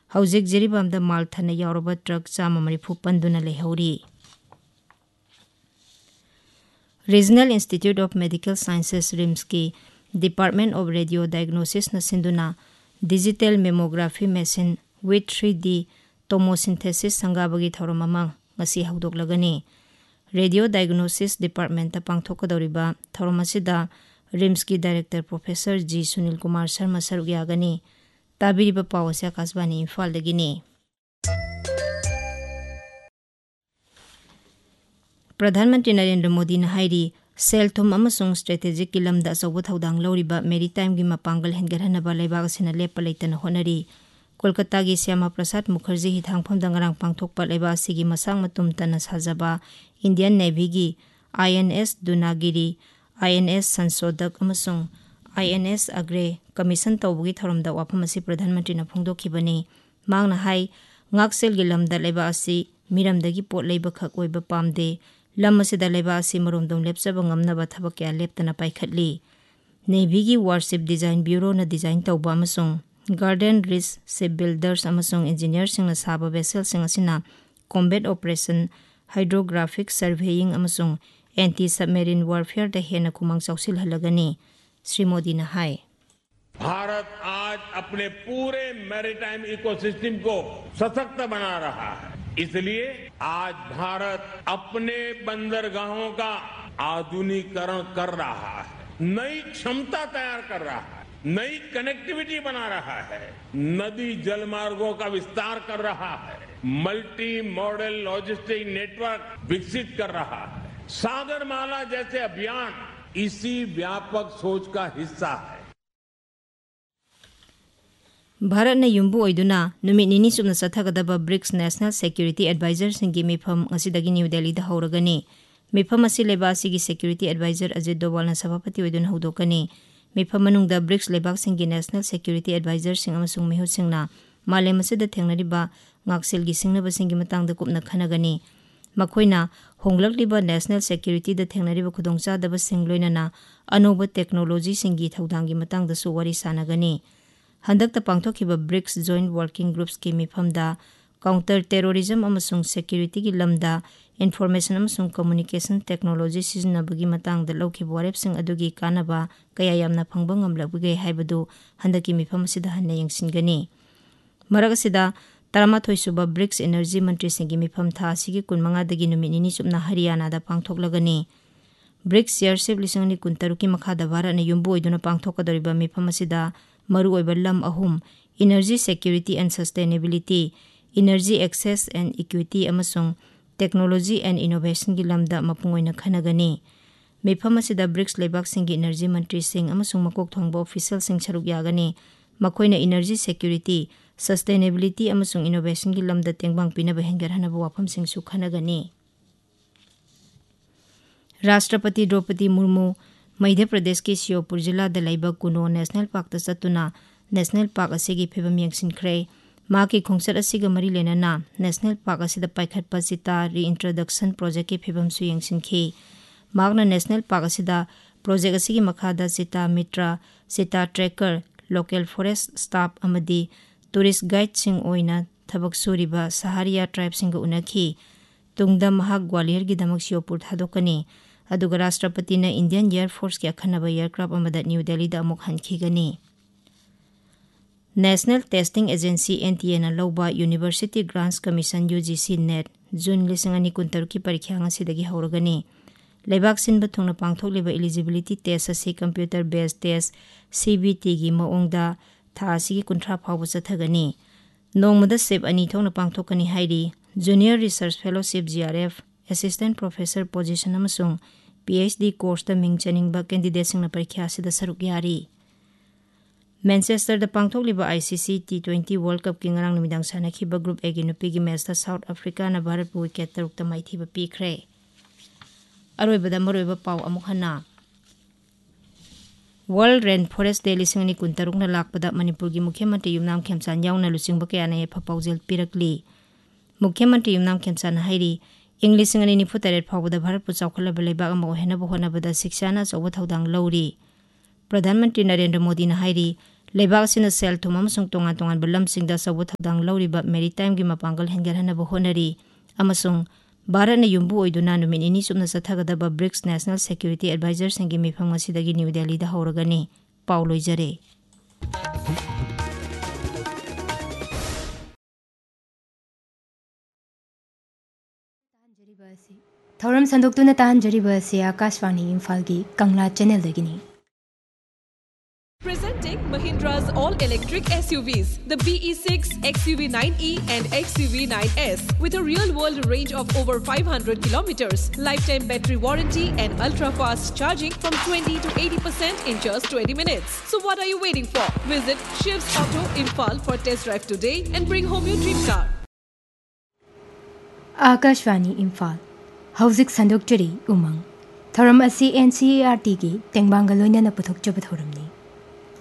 हौजिक जिरीबामदा mall थना यावरबा truck 140 पंदुना लेहौरी। Regional institute of medical sciences RIMS की department of radio diagnosis न सिंधुना digital mammography machine with 3D टोमोसिंथेसिस संगाबगी थौरम अमा ngasi हौदोकलगनी। Radio diagnosis department पांथोकदौरिबा थौरम असिदा RIMS की director professor जी सुनील कुमार शर्मा सरुक यागनी। ताबिरिबा पावसे आकाशवाणी इम्फालदगिनी। प्रधानमंत्री नरेंद्र मोदी ने हाइरी सेलथुम अमसुंग strategic की lambda अचौब थौदांग लौरिबा maritime की मपांगल हेनगरहनबा लेबाग असिना लेप्पा लेतना होनरी। कोलकाता की श्यामा प्रसाद मुखर्जी हिथांगफम दंगरांग पांथोकपा लेबा असिगी मसांग मतुम तना साजबा इंडियन नेवी की INS दुनागिरी, INS संशोधक अमसुंग INS अग्रे कमीशन तौबगी थौरमदा वाफम असि प्रधानमंत्री न फोंदोखिबनी। मांगना high ngakselgi lamda leba asi miramdagi pot leiba khak oiba pamde lam asida leba asi maromdom lepsaba ngamnaba thabak kya leptana paikhatli। Navy gi Warship Design Bureau na design tauba amasung Garden Risk Ship Builders amasung engineers sing na saba vessel sing asina combat operation, hydrographic surveying amasung anti-submarine warfare da hena kumang chausil halagani। Shri Modi ने हाय भारत आज अपने पूरे maritime ecosystem को सशक्त बना रहा है। इसलिए आज भारत अपने बंदरगाहों का आधुनिकीकरण कर रहा है, नई क्षमता तैयार कर रहा है, नई कनेक्टिविटी बना रहा है, नदी जलमार्गों का विस्तार कर रहा है, मल्टी मॉडल लॉजिस्टिक नेटवर्क विकसित कर रहा है। सागरमाला जैसे अभियान इसी व्यापक सोच का हिस्सा है। भारत ने युम्बु ओइदुना नुमित निनी Subna सथगदबा BRICS national security adviser सिंगी मिफम ngasiदagi new Delhi दा हौरगनी। मिफम असि लेबा सिगी सिक्योरिटी एडवाइजर अजित डोवाल न सभापति ओइदुना हौदोकनी। मिफम मनुंगदा ब्रिक्स लेबाक सिंगी नेशनल सिक्योरिटी एडवाइजर सिंग अमसुंग मिहु सिंगना मालेम असिदा थेंगनरिबा ngakselgi singnaba singi matangda kupna khanagani। मखोइना होंगलकलिबा national security दा थेंगनरिबा खुदोंचादबा सिंग लोइनना अनोबा टेक्नोलॉजी सिंगी थौदांगी मतंगदसु वारी सानगनी। हंदकता पांथोखिबा ब्रिक्स जॉइंट वर्किंग ग्रुप्स की मिफमदा काउंटर टेररिज्म अमसुंग सिक्योरिटी की लमदा इन्फॉर्मेशन अमसुंग कम्युनिकेशन टेक्नोलॉजी सिजनबगी मतंगदा लौखिबा वारेपसिंग अदुगी कानबा कया यामना फंगबा ngamlabगे हाइबदु हंदकी मिफम सिदा हन्ना यंगसिनगनी। मरगसिदा 13 सुबा ब्रिक्स एनर्जी मंत्री सिंगी मिफम था सिगी 15 नुमित निनी सुबना हरियाणा दा पांथोकलगनी। ब्रिक्स चेयरशिप लिसंगनी कुंतरुकी मखादा भारत ने युम्बु ओइदुना पांथोकदरिबा मिफम असिदा मरु ओइबा lump अहुम energy security and sustainability, energy access and equity अमसुंग technology and innovation की लमदा मपुंग ओइना खनगनी। मिफम असिदा ब्रिक्स लेबाक सिंगी एनर्जी मंत्री सिंग अमसुंग मकोक थोंगबा ऑफिशियल सिंग सरुक यागनी। मखोइना एनर्जी सिक्योरिटी, सस्टेनेबिलिटी अमसुंग इनोवेशन की लमदा तेंगबांग पिनबा हेंगरहनबा वाफम सिंग सु खनगनी। राष्ट्रपति द्रौपदी मुर्मू मध्य प्रदेश के श्योपुर जिला दलाइबा कुनो नेशनल पार्क चतुना नेशनल पार्क असिगी फिबम यंगसिनख्रे। माकी खोंसर असिगा मरी लेनना नेशनल पार्क असिदा पाइखटपा चिता रीइंट्रोडक्शन प्रोजेक्ट की फिबम सु यंगसिनखी। मागना नेशनल पार्क असिदा प्रोजेक्ट असिगी मखादा चिता मित्रा, चिता tracker, local forest staff अमदी tourist guide सिंग ओइना थबक सुरिबा सहारिया ट्राइब सिंग उनखी। तुंगदा महाक ग्वालियर की दमक श्योपुर थादोकनी। अदुगा राष्ट्रपति ने इंडियन एयर फोर्स के अखनबा एयरक्राफ्ट अमदा न्यू दिल्ली दा अमुक हनखिगनी। नेशनल टेस्टिंग एजेंसी NTA ना लौबा university grants commission UGC net जून 2023 की परीक्षा ngasiदगी हौरगनी। लेबाक सिनबा थुंगना पांथोकलिबा एलिजिबिलिटी टेस्ट असी कंप्यूटर बेस्ड टेस्ट CBT की मओंगदा था असिगी 30 फावबा चथगनी। नोंगमदा सेब अनि थोंगना पांथोकनी हाइरी junior research fellowship GRF, assistant professor position अमसुंग PhD course दा मिंग चनिंगबा कैंडिडेट सिंगना परीक्षा सिदा सरुक यारी। मैनचेस्टर दा पांथोकलिबा ICC T20 वर्ल्ड कप की ngarang numitang sanakhiba group A की नुपी की मैच दा साउथ अफ्रीका ना भारत पु विकेट 3 माइथीबा पीखरे। अरोइबदा मरोइबा पाव अमुक हन्ना। वर्ल्ड रेन फॉरेस्ट डे 2023 ना लाकपदा मणिपुर की मुख्यमंत्री युमनाम खेमचान यावना लुचिंगबा कयाना एफा पाउजेल पिरकली। मुख्यमंत्री युमनाम खेमचान हाइरी इंग 2024 फावबदा भारत पु चौखलबा लेबाक अमा ओहेनबा होनबदा शिक्षाना चौबा थौदांग लौरी। प्रधानमंत्री नरेंद्र मोदी ने हाइरी लेबाक सिना सेल थुम अमसुंग तोंगान तोंगान बलमसिंगदा सबु थदांग लौरिबा मेरीटाइम गी मपांगल हेंगरहनबो होनरी अमसुंग भारत ने युम्बु ओइदुना नुमित निनी Sumana सथगदबा BRICS national security adviser संगी मिफम असिदगी न्यू दिल्ली दा हौरगनी पाउ लोइजरे। थौरम संदोक्तुना ताहंजरिबा से आकाशवाणी इम्फाल की कंगला channel दगिनी। Presenting Mahindra's all-electric SUVs, the BE6, XUV9e and XUV9S with a real-world range of over 500 kilometers, lifetime battery warranty and ultra-fast charging from 20 to 80% in just 20 minutes. So what are you waiting for? Visit Shiv's Auto Imphal for test drive today and bring home your dream car. Akashvani Imphal हौजिक संदोक्चरी उमंग थौरम असी NCERT की तेंगबांग लोइनना पुथोकचब थौरमनी।